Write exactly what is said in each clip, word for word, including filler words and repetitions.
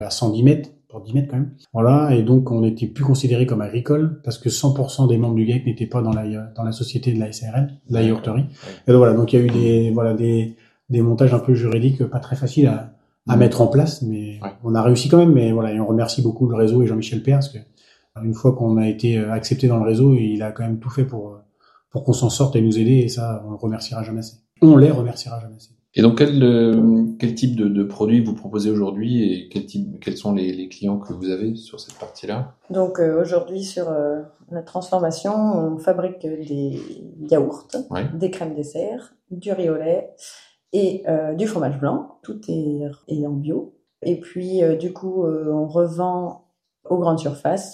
à cent dix mètres, pour dix mètres quand même. Voilà, et donc on n'était plus considéré comme agricole parce que cent pour cent des membres du GAEC n'étaient pas dans la dans la société de la S A R L, de la yaourterie. Et donc voilà, donc il y a eu des voilà des des montages un peu juridiques pas très faciles à à mmh. mettre en place, mais ouais. on a réussi quand même. Mais voilà, et on remercie beaucoup le réseau et Jean-Michel Père parce que une fois qu'on a été accepté dans le réseau, il a quand même tout fait pour pour qu'on s'en sorte et nous aider, et ça on le remerciera jamais assez. On les remerciera jamais assez. Et donc quel euh, quel type de, de produits vous proposez aujourd'hui et quel type quels sont les, les clients que vous avez sur cette partie-là? Donc euh, aujourd'hui sur euh, la transformation, on fabrique des yaourts, ouais. des crèmes dessert, du riz au lait et euh, du fromage blanc. Tout est, est en bio. Et puis euh, du coup, euh, on revend aux grandes surfaces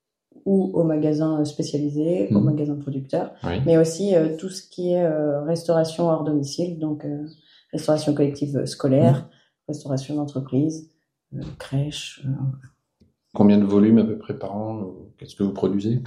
ou aux magasins spécialisés, mmh. aux magasins producteurs, oui. mais aussi euh, tout ce qui est euh, restauration hors domicile, donc euh, restauration collective scolaire, mmh. restauration d'entreprise, euh, crèche. Euh... Combien de volume à peu près par an? Qu'est-ce que vous produisez?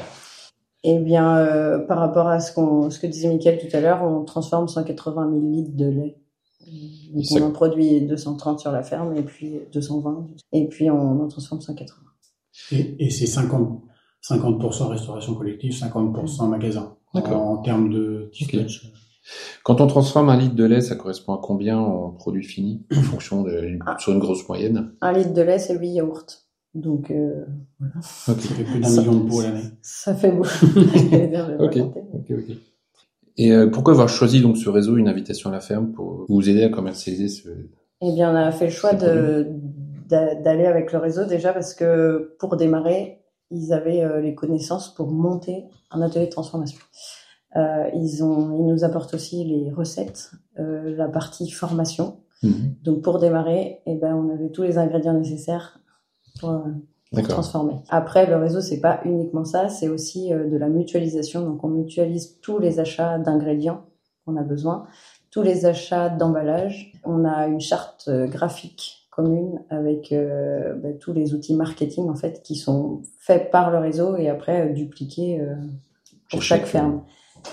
Eh bien, euh, par rapport à ce, qu'on, ce que disait Mickaël tout à l'heure, on transforme cent quatre-vingt mille litres de lait. Donc on ça... en produit deux cent trente sur la ferme et puis deux cent vingt, et puis on en transforme cent quatre-vingts. Et, et c'est cinquante pour cent restauration collective, cinquante pour cent magasin. D'accord. En, en termes de okay. Quand on transforme un litre de lait, ça correspond à combien en produit fini, en fonction de, ah. sur une grosse moyenne? Un litre de lait, c'est huit yaourts. Donc, euh, voilà. Okay. Ça fait plus d'un ça, million de pots à l'année. Ça fait beaucoup. ok, ok, ok. Et euh, pourquoi avoir choisi donc ce réseau, une invitation à la ferme, pour vous aider à commercialiser ce... Eh bien, on a fait le choix de, d'aller avec le réseau déjà parce que pour démarrer, ils avaient euh, les connaissances pour monter un atelier de transformation. Euh, ils ont, ils nous apportent aussi les recettes, euh, la partie formation. Mmh. Donc pour démarrer, eh ben on avait tous les ingrédients nécessaires pour, euh, pour transformer. Après, le réseau c'est pas uniquement ça, c'est aussi euh, de la mutualisation. Donc on mutualise tous les achats d'ingrédients qu'on a besoin, tous les achats d'emballage. On a une charte euh, graphique commune avec euh, bah, tous les outils marketing en fait qui sont faits par le réseau et après euh, dupliqués euh, pour chaque, chaque ferme.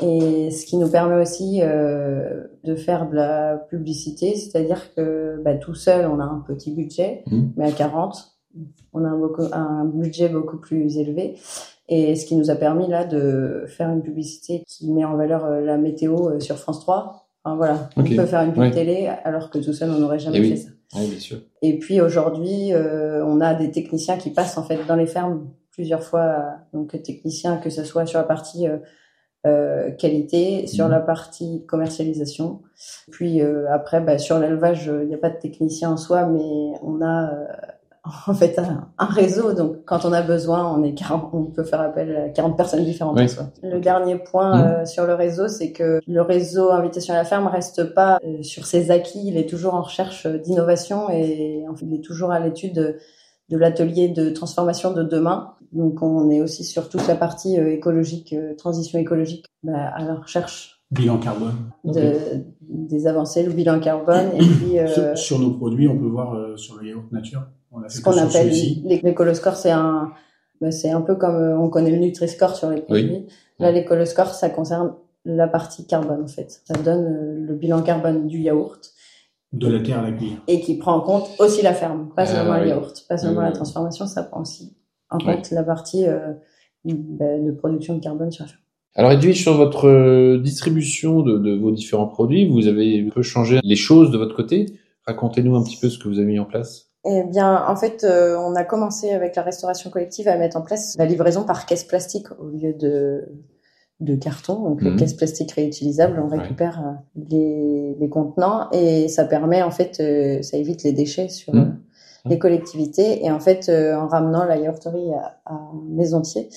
Et ce qui nous permet aussi euh, de faire de la publicité, c'est-à-dire que bah, tout seul on a un petit budget, mmh. mais à quarante on a un, beaucoup, un budget beaucoup plus élevé. Et ce qui nous a permis là de faire une publicité qui met en valeur euh, la météo euh, sur France trois. Enfin voilà, okay. on peut faire une pub ouais. télé alors que tout seul on n'aurait jamais et fait oui. ça. Oui, bien sûr. Et puis aujourd'hui, euh, on a des techniciens qui passent en fait dans les fermes plusieurs fois. Donc techniciens que ce soit sur la partie euh, euh, qualité, sur mmh. la partie commercialisation. Puis euh, après, bah, sur l'élevage, il n'y a pas de technicien en soi, mais on a euh, en fait un, un réseau. Donc quand on a besoin, on est quarante, on peut faire appel à quarante personnes différentes oui. en soi. Le okay. dernier point mmh. euh, sur le réseau, c'est que le réseau Invitation à la ferme reste pas euh, sur ses acquis. Il est toujours en recherche d'innovation et en fait, il est toujours à l'étude de, de l'atelier de transformation de demain. Donc on est aussi sur toute la partie euh, écologique, euh, transition écologique, bah, à la recherche. Bilan carbone. De, okay. Des avancées, le bilan carbone. Et puis, euh, sur, sur nos produits, on peut voir euh, sur le yaourt nature. On a fait ce qu'on appelle l'écoloscore, c'est un, bah, c'est un peu comme euh, on connaît le Nutri-Score sur les produits. Oui. Là, l'écoloscore, ça concerne la partie carbone en fait. Ça donne euh, le bilan carbone du yaourt. De la terre à la cuillère. Et qui prend en compte aussi la ferme, pas seulement ah, le oui. yaourt, pas seulement oui. la transformation, ça prend aussi en compte oui. la partie euh, bah, de production de carbone sur la ferme. Alors Edwige, sur votre euh, distribution de, de vos différents produits, vous avez un peu changé les choses de votre côté. Racontez-nous un petit peu ce que vous avez mis en place. Eh bien, en fait, euh, on a commencé avec la restauration collective à mettre en place la livraison par caisse plastique au lieu de de carton, donc mmh. caisse plastique réutilisable. On récupère ouais. les les contenants et ça permet en fait, euh, ça évite les déchets sur mmh. euh, les collectivités. Et en fait, euh, en ramenant la yaourterie à, à Maisontier,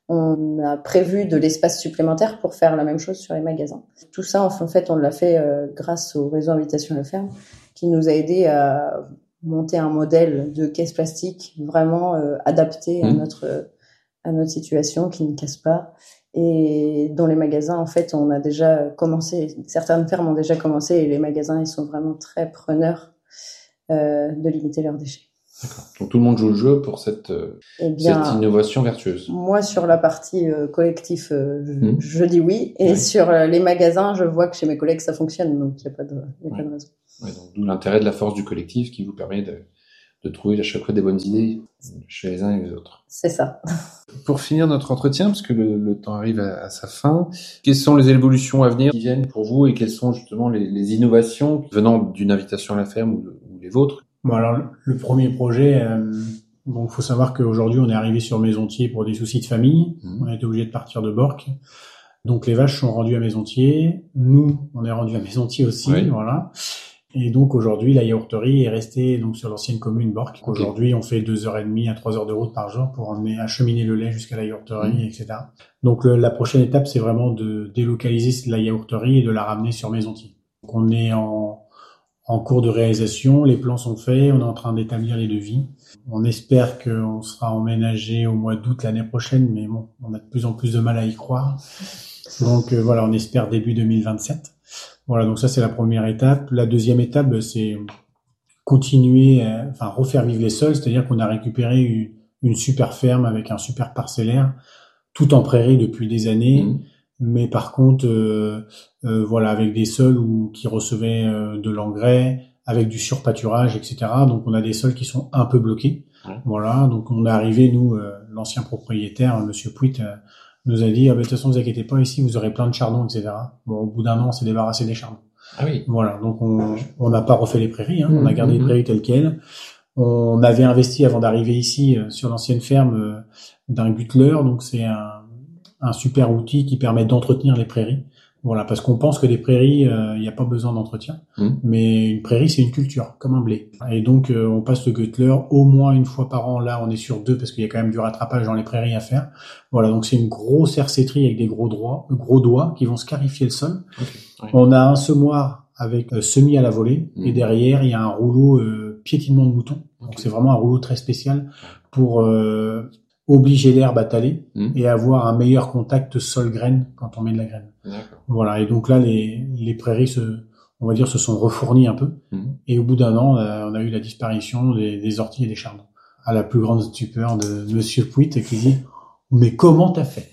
on a prévu de l'espace supplémentaire pour faire la même chose sur les magasins. Tout ça, en fait, on l'a fait euh, grâce au réseau Invitation à la ferme, qui nous a aidé à monter un modèle de caisse plastique vraiment euh, adapté mmh. à notre euh, à notre situation, qui ne casse pas, et dans les magasins, en fait, on a déjà commencé. Certaines fermes ont déjà commencé, et les magasins, ils sont vraiment très preneurs euh, de limiter leurs déchets. D'accord. Donc tout le monde joue le jeu pour cette, eh bien, cette innovation vertueuse. Moi, sur la partie euh, collectif, euh, je, mmh. je dis oui. Et ouais. sur euh, les magasins, je vois que chez mes collègues, ça fonctionne. Donc, il n'y a pas de, y a ouais. pas de raison. Ouais, donc, d'où l'intérêt de la force du collectif qui vous permet de, de trouver à chaque fois des bonnes idées chez les uns et les autres. C'est ça. Pour finir notre entretien, parce que le, le temps arrive à, à sa fin, quelles sont les évolutions à venir qui viennent pour vous et quelles sont justement les, les innovations venant d'une invitation à la ferme ou, ou les vôtres? Bon, alors, le premier projet, euh, bon, faut savoir qu'aujourd'hui, on est arrivé sur Maisontier pour des soucis de famille. Mmh. On a été obligé de partir de Borques. Donc, les vaches sont rendues à Maisontier. Nous, on est rendus à Maisontier aussi, oui. Voilà. Et donc, aujourd'hui, la yaourterie est restée donc sur l'ancienne commune Borques. Okay. Aujourd'hui, on fait deux heures et demie à trois heures de route par jour pour emmener, acheminer le lait jusqu'à la yaourterie, mmh. et cetera. Donc, le, la prochaine étape, c'est vraiment de délocaliser la yaourterie et de la ramener sur Maisontier. Donc, on est en, en cours de réalisation. Les plans sont faits. On est en train d'établir les devis. On espère qu'on sera emménagé au mois d'août l'année prochaine, mais bon, on a de plus en plus de mal à y croire. Donc, euh, voilà, on espère début deux mille vingt-sept. Voilà, donc ça c'est la première étape. La deuxième étape, c'est continuer, à, enfin refaire vivre les sols, c'est-à-dire qu'on a récupéré une, une super ferme avec un super parcellaire, tout en prairie depuis des années, mmh. mais par contre, euh, euh, voilà, avec des sols où, qui recevaient euh, de l'engrais, avec du surpâturage, et cetera. Donc on a des sols qui sont un peu bloqués. Mmh. Voilà, donc on est arrivé, nous, euh, l'ancien propriétaire, Monsieur Pouit, euh, nous a dit, ah, ben, de toute façon, vous inquiétez pas, ici, vous aurez plein de chardons, et cetera. Bon, au bout d'un an, on s'est débarrassé des chardons. Ah oui. Voilà. Donc, on, on n'a pas refait les prairies, hein. Mmh, on a gardé mmh. les prairies telles quelles. On avait investi avant d'arriver ici, euh, sur l'ancienne ferme, euh, d'un gutler. Donc, c'est un, un super outil qui permet d'entretenir les prairies. Voilà. Parce qu'on pense que les prairies, il euh, n'y a pas besoin d'entretien. Mmh. Mais une prairie, c'est une culture, comme un blé. Et donc, euh, on passe le gutler au moins une fois par an. Là, on est sur deux parce qu'il y a quand même du rattrapage dans les prairies à faire. Voilà. Donc, c'est une grosse hercéterie avec des gros doigts, gros doigts qui vont scarifier le sol. Okay. Ouais. On a un semoir avec euh, semis à la volée. Mmh. Et derrière, il y a un rouleau euh, piétinement de mouton. Okay. Donc, c'est vraiment un rouleau très spécial pour euh, obliger l'herbe à taler mmh. et avoir un meilleur contact sol-graine quand on met de la graine. D'accord. Voilà. Et donc là, les, les prairies se, on va dire, se sont refournies un peu. Mmh. Et au bout d'un an, on a, on a eu la disparition des, des orties et des chardons. À la plus grande stupeur de Monsieur Pouit qui dit, mais comment t'as fait?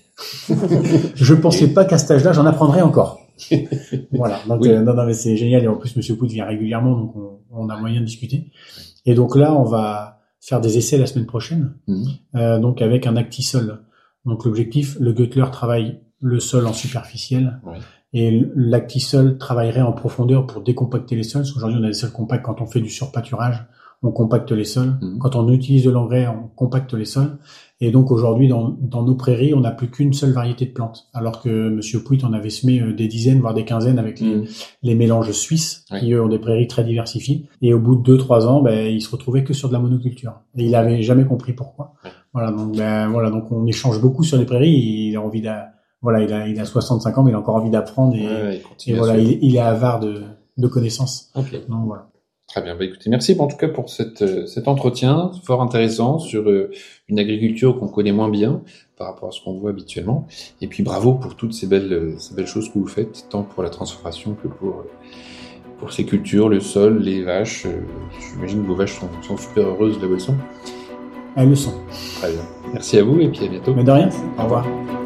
Je pensais pas qu'à cet âge-là, j'en apprendrais encore. Voilà. Donc, oui. euh, non, non, mais c'est génial. Et en plus, Monsieur Pouit vient régulièrement, donc on, on a moyen de discuter. Et donc là, on va faire des essais la semaine prochaine, mmh. euh, donc avec un actisol. Donc l'objectif, le gutler travaille le sol en superficiel, ouais. et l'actisol travaillerait en profondeur pour décompacter les sols. Parce qu'aujourd'hui, on a des sols compacts. Quand on fait du surpâturage, on compacte les sols. Mmh. Quand on utilise de l'engrais, on compacte les sols. Et donc aujourd'hui, dans, dans nos prairies, on n'a plus qu'une seule variété de plantes. Alors que Monsieur Pouit en avait semé des dizaines, voire des quinzaines avec les, mmh. les mélanges suisses, ouais. qui eux ont des prairies très diversifiées. Et au bout de deux, trois ans, ben, il se retrouvait que sur de la monoculture. Et il avait jamais compris pourquoi. Ouais. Voilà, donc, ben, voilà, donc on échange beaucoup sur les prairies. Il a envie d'a, voilà, il a, il a soixante-cinq ans, mais il a encore envie d'apprendre et, ouais, et voilà, il, il est avare de, de connaissances. Okay. Donc voilà. Très bien. Bah, écoutez, merci en tout cas pour cette, cet entretien fort intéressant sur euh, une agriculture qu'on connaît moins bien par rapport à ce qu'on voit habituellement. Et puis bravo pour toutes ces belles, ces belles choses que vous faites, tant pour la transformation que pour, pour ces cultures, le sol, les vaches. Euh, j'imagine que vos vaches sont, sont super heureuses là où elles sont. Elles le sont. Très bien. Merci à vous et puis à bientôt. Mais de rien. Au revoir.